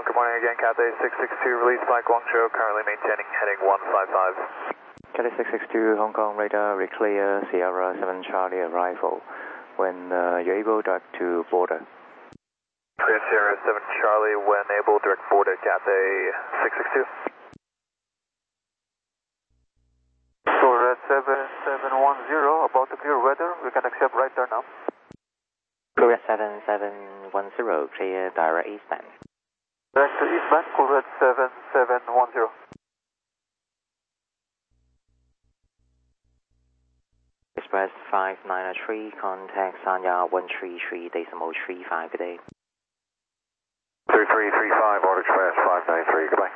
Good morning again, Cathay 662, release flight Guangzhou, currently maintaining heading 155. Cathay 662, Hong Kong radar, reclear, Sierra 7 Charlie arrival. When you're able, direct to border. Clear Sierra 7 Charlie, when able, direct border, Cathay 662. Red 7710, about to clear weather, we can accept right turn now. Korea 7710, clear direct eastbound. Direct to eastbound, Red 7710. Express 593, contact Sanya 133.35, good day. 3335, Order Express 593, goodbye.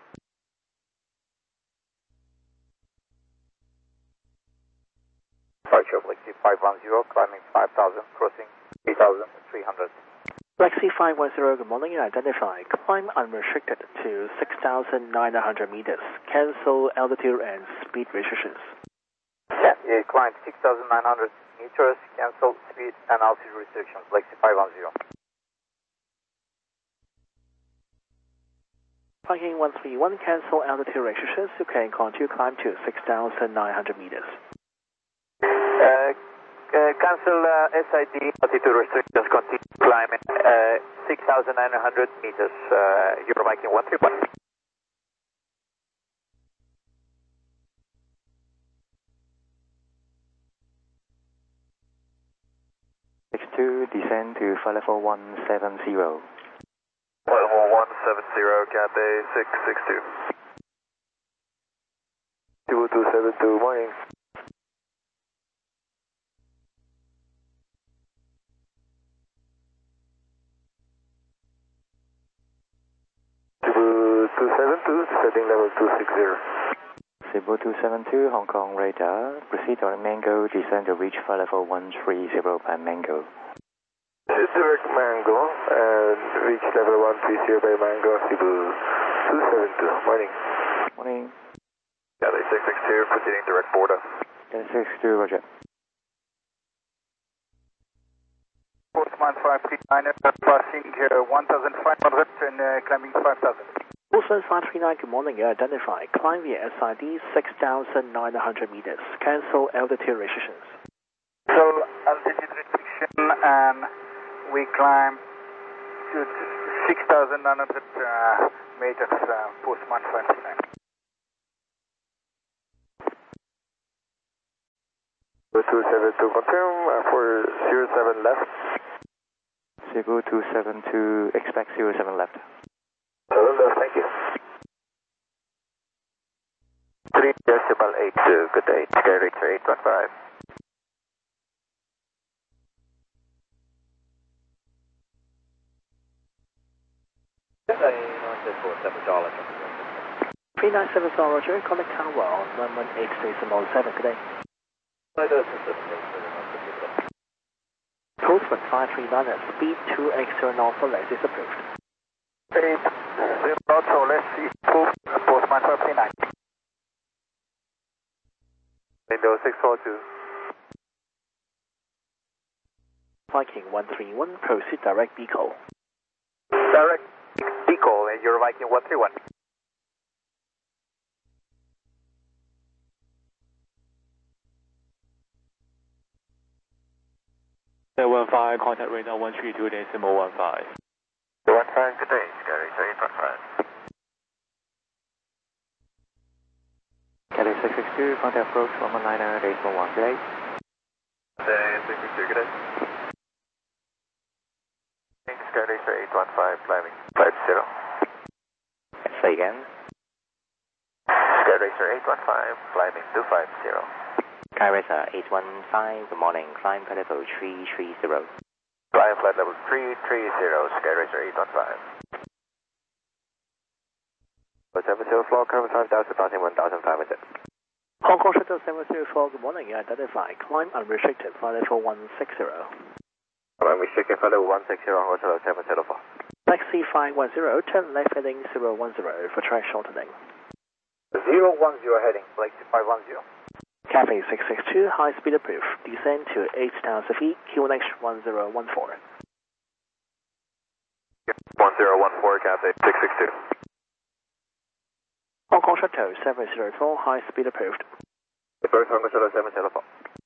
Departure Lexi 510, climbing 5000, crossing 3300. Lexi 510, good morning, identify. Climb unrestricted to 6,900 meters. Cancel altitude and speed restrictions. Yeah, climb 6,900 meters, cancel speed and altitude restrictions, Lexi 510. Parking 131, cancel altitude restrictions. You can continue climb to 6,900 meters. Cancel SID altitude restrictions, continue climbing 6,900 meters, Euro Viking 131. X2, descend to flight level 170. Level 170, Cathay 662. 2272, morning. Cebu 272, setting level 260. Cebu 272, Hong Kong radar, proceed on Mango, descend to reach flight level 130 by Mango. Direct Mango, and reach level 130 by Mango, Cebu 272, morning. Morning. Cathay 662, proceeding direct border. Cathay 662, roger. Postman 539, passing 1,500 and climbing 5,000. Postman 539, good morning, identify. Climb via SID 6,900 meters. Cancel altitude restrictions. So, altitude restriction, and we climb to 6,900 meters, Postman 539. 272, confirm, 407 left. Cebu 272, expect 07 left. 7 left, thank you. 3.82, good day, Sky Racer 815. Cathay 947, Charlie. 397 Roger, contact Tower on 118.7, good day. Postman 539, speed 2x Alpha, less is approved. 8, 0, so let's see, Postman 539. Window 642. Viking 131, proceed direct Beagle. Direct Beagle, and Euro Viking 131. Air 15, contact radar 132.15. 15, good day, Sky Racer 815. Cathay 662, contact approach 119.81, good day. Cathay 662, good day. Sky Racer 815, climbing 50. Say again. Sky Racer 815, climbing 250. Sky Racer 815, good morning, climb flight level 330. Climb flight level 330, Sky Racer 815. 70 floor, curve 5,000, passing 1,500. Hong Kong Shuttle 704, good morning, identify. Climb unrestricted, flight level 160. I'm restricted flight level 160, Hotel 704. Taxi 510, turn left heading 010 for track shortening. 010 heading, Lexi 510. Cathay 662, high speed approved. Descend to 8,000 feet, QNH 1014. 1014, 1014, Cathay 662. Hong Kong Shuttle 704, high speed approved. First Hong Kong Shuttle 704.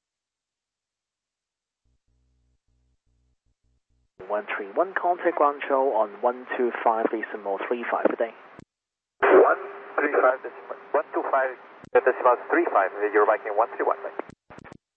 131, contact Guangzhou on 125.35 a day. 125.35, you're back in 131.